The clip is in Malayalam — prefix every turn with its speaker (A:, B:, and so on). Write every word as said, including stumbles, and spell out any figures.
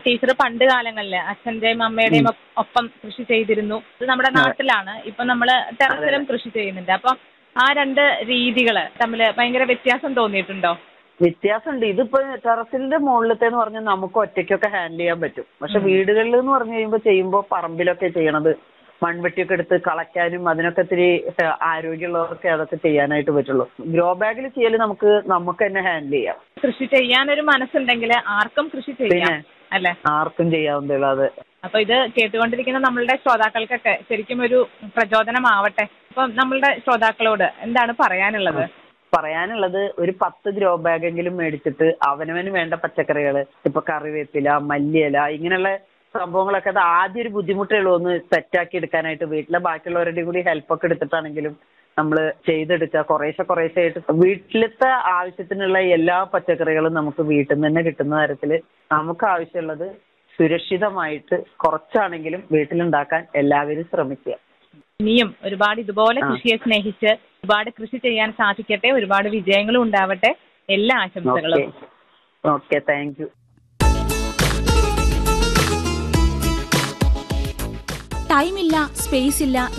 A: ടീച്ചർ പണ്ട് കാലങ്ങളില് അച്ഛന്റെയും അമ്മയുടെയും ഒപ്പം കൃഷി ചെയ്തിരുന്നു. ഇത് നമ്മുടെ നാട്ടിലാണ്. ഇപ്പൊ നമ്മള് ടെറസിലും കൃഷി ചെയ്യുന്നുണ്ട്. അപ്പൊ ആ രണ്ട് രീതികള് തമ്മില് ഭയങ്കര വ്യത്യാസം തോന്നിയിട്ടുണ്ടോ?
B: വ്യത്യാസമുണ്ട്. ഇതിപ്പോ ടെറസിന്റെ മുകളിലത്തേന്ന് പറഞ്ഞാൽ നമുക്ക് ഒറ്റയ്ക്കൊക്കെ ഹാൻഡിൽ ചെയ്യാൻ പറ്റും. പക്ഷെ വീടുകളിൽ എന്ന് പറഞ്ഞു കഴിയുമ്പോൾ ചെയ്യുമ്പോൾ പറമ്പിലൊക്കെ ചെയ്യണത് മൺവെട്ടിയൊക്കെ എടുത്ത് കളയ്ക്കാനും അതിനൊക്കെ ഇത്തിരി ആരോഗ്യമുള്ളവർക്ക് അതൊക്കെ ചെയ്യാനായിട്ട് പറ്റുള്ളൂ. ഗ്രോ ബാഗിൽ ചെയ്യൽ നമുക്ക് നമുക്ക് തന്നെ ഹാൻഡിൽ ചെയ്യാം.
A: കൃഷി ചെയ്യാനൊരു മനസ്സുണ്ടെങ്കിൽ ആർക്കും കൃഷി ചെയ്യാം അല്ലെ?
B: ആർക്കും ചെയ്യാവുന്നതേ. അത്
A: അപ്പൊ ഇത് കേട്ടുകൊണ്ടിരിക്കുന്ന നമ്മളുടെ ശ്രോതാക്കൾക്കൊക്കെ ശരിക്കും ഒരു പ്രചോദനമാവട്ടെ. അപ്പൊ നമ്മളുടെ ശ്രോതാക്കളോട് എന്താണ് പറയാനുള്ളത്?
B: പറയാനുള്ളത് ഒരു പത്ത് ഗ്രോ ബാഗെങ്കിലും മേടിച്ചിട്ട് അവനവന് വേണ്ട പച്ചക്കറികൾ, ഇപ്പൊ കറിവേപ്പില, മല്ലിയില, ഇങ്ങനെയുള്ള സംഭവങ്ങളൊക്കെ അത് ആദ്യം ഒരു ബുദ്ധിമുട്ടേ ഉള്ളൂ ഒന്ന് സെറ്റാക്കി എടുക്കാനായിട്ട്. വീട്ടിലെ ബാക്കിയുള്ളവരുടെയും കൂടി ഹെൽപ്പൊക്കെ എടുത്തിട്ടാണെങ്കിലും നമ്മൾ ചെയ്തെടുക്കുക. കുറേശ്ശെ കുറേശ്ശെ ആയിട്ട് വീട്ടിലത്തെ ആവശ്യത്തിനുള്ള എല്ലാ പച്ചക്കറികളും നമുക്ക് വീട്ടിൽ നിന്ന് തന്നെ കിട്ടുന്ന തരത്തിൽ നമുക്ക് ആവശ്യമുള്ളത് സുരക്ഷിതമായിട്ട് കുറച്ചാണെങ്കിലും വീട്ടിലുണ്ടാക്കാൻ എല്ലാവരും ശ്രമിക്കുക.
A: ഇനിയും ഒരുപാട് ഇതുപോലെ കൃഷിയെ സ്നേഹിച്ച് ഒരുപാട് കൃഷി ചെയ്യാൻ സാധിക്കട്ടെ. ഒരുപാട് വിജയങ്ങളും ഉണ്ടാവട്ടെ. എല്ലാ ആശംസകളും.
B: Okay, thank you.
C: ടൈമില്ല, സ്പേസ് ഇല്ല